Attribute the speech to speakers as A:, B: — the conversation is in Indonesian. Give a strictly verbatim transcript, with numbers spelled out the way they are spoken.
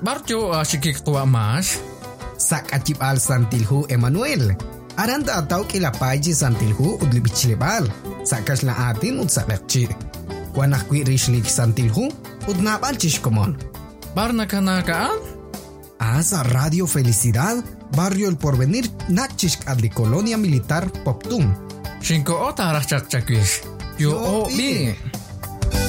A: barjo asikik tua mas.
B: Sak acip al santilhu Emmanuel. Aranta atau kila paji santilhu udli bichlebal. Sakas la atin ud sakakci. Kuanak kwi rishlik santilhu ud napal chishkomon.
A: Barna kanakaan?
B: Asa Radio Felicidad, Barrio El Porvenir, Nakchishk adli Colonia Militar Poptum.
A: Shinko ota arachak chakwish. Yo o bi.